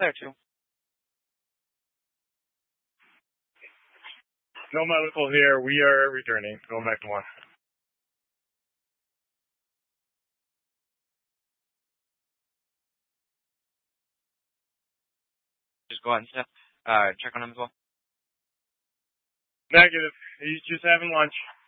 there too. No medical here. We are returning. Going back to one. Just go ahead and check on him as well. Negative. He's just having lunch.